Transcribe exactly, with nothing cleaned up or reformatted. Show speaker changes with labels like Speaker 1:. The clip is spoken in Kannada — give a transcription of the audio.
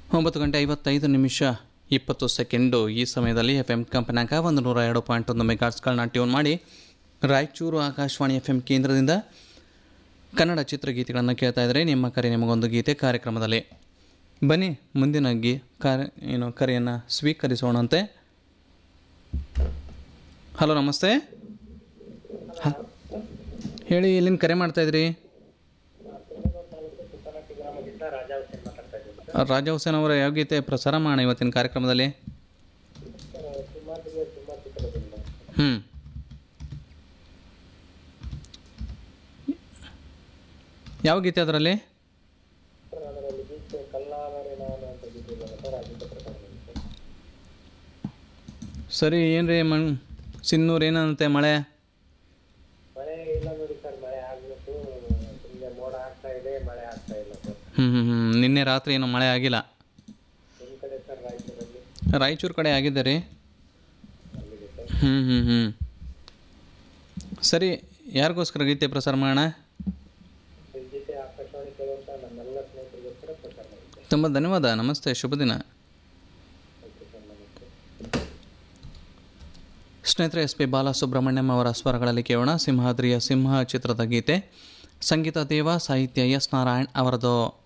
Speaker 1: ಒಂಬತ್ತು ಗಂಟೆ ಐವತ್ತೈದು ನಿಮಿಷ ಇಪ್ಪತ್ತು ಸೆಕೆಂಡು ಈ ಸಮಯದಲ್ಲಿ ಎಫ್ ಎಮ್ ಕಂಪನಾಗ ಒಂದು ನೂರ ಎರಡು ಪಾಯಿಂಟ್ ಒಂದು ಮೆಗಾಟ್ಸ್ಗಳನ್ನ ಟ್ಯೂನ್ ಮಾಡಿ ರಾಯಚೂರು ಆಕಾಶವಾಣಿ ಎಫ್ ಎಮ್ ಕೇಂದ್ರದಿಂದ ಕನ್ನಡ ಚಿತ್ರಗೀತೆಗಳನ್ನು ಕೇಳ್ತಾ ಇದ್ದರೆ ನಿಮ್ಮ ಕರೆ ನಿಮಗೊಂದು ಗೀತೆ ಕಾರ್ಯಕ್ರಮದಲ್ಲಿ. ಬನ್ನಿ ಮುಂದಿನ ಗೀ ಕಾರ್ಯ ಏನು ಕರೆಯನ್ನು ಸ್ವೀಕರಿಸೋಣಂತೆ. ಹಲೋ, ನಮಸ್ತೆ. ಹಾಂ, ಹೇಳಿ, ಎಲ್ಲಿಂದ ಕರೆ ಮಾಡ್ತಾಯಿದ್ರಿ? ರಾಜಾ ಹುಸೇನ್ ಅವರ ಯಾವ ಗೀತೆ ಪ್ರಸಾರ ಮಾಡೋಣ ಇವತ್ತಿನ ಕಾರ್ಯಕ್ರಮದಲ್ಲಿ? ಹ್ಞೂ ಯಾವ ಗೀತೆ ಅದರಲ್ಲಿ? ಸರಿ, ಏನು ರೀ ಮಣ್ ಸಿನ್ನೂರು ಏನಂತೆ ಮಳೆ? ಹ್ಞೂ ಹ್ಞೂ ಹ್ಞೂ ನಿನ್ನೆ ರಾತ್ರಿ ಏನೋ ಮಳೆ ಆಗಿಲ್ಲ. ರಾಯಚೂರು ಕಡೆ ಆಗಿದೆ ರೀ. ಹ್ಞೂ ಹ್ಞೂ ಹ್ಞೂ ಸರಿ, ಯಾರಿಗೋಸ್ಕರ ಗೀತೆ ಪ್ರಸಾರ ಮಾಡೋಣ? ತುಂಬ ಧನ್ಯವಾದ. ನಮಸ್ತೆ, ಶುಭ ದಿನ. ಸ್ನೇಹಿತರೆ, ಎಸ್ ಪಿ ಬಾಲಸುಬ್ರಹ್ಮಣ್ಯಂ ಅವರ ಸ್ವರಗಳಲ್ಲಿ ಕೇಳೋಣ ಸಿಂಹಾದ್ರಿಯ ಸಿಂಹ ಚಿತ್ರದ ಗೀತೆ. ಸಂಗೀತ ದೇವ, ಸಾಹಿತ್ಯ ಎಸ್ ನಾರಾಯಣ್ ಅವರದು.